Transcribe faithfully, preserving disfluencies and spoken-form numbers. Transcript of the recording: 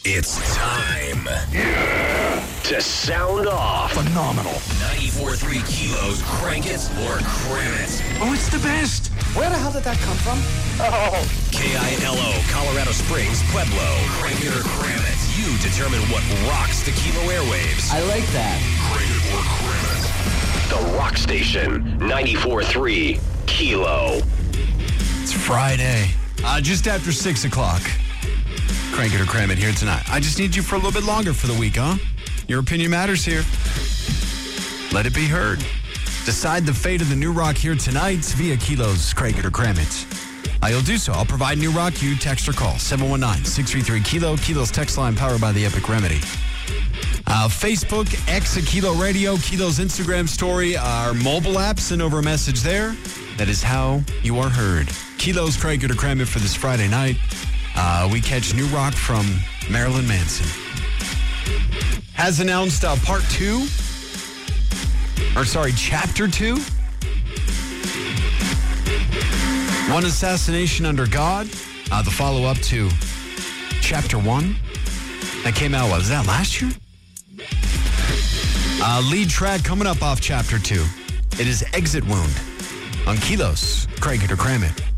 It's time to sound off. Phenomenal. ninety-four point three kilos, crank it or cram it. Oh, it's the best. Where the hell did that come from? Oh. K I L O, Colorado Springs, Pueblo. Crank it or cram it. You determine what rocks the kilo airwaves. I like that. Crank it or cram it. The Rock Station, ninety-four point three Kilo. It's Friday. Uh, just after six o'clock. Crank it or cram it here tonight. I just need you for a little bit longer for the week, huh? Your opinion matters here. Let it be heard. Decide the fate of the New Rock here tonight via Kilo's Crank it or cram it. Uh, you'll do so. I'll provide New Rock you. Text or call seven one nine, six three three, Kilo. Kilo's text line powered by the Epic Remedy. Uh, Facebook, X at Kilo Radio, Kilo's Instagram story, our mobile app. Send over a message there. That is how you are heard. Kilo's Crank it or cram it for this Friday night. Uh, we catch New Rock from Marilyn Manson. Has announced uh, part two, or sorry, chapter two. One Assassination Under God, uh, the follow-up to chapter one. That came out, what, was that last year? Uh, lead track coming up off chapter two. It is Exit Wound on Kilos, Crank it or cram it.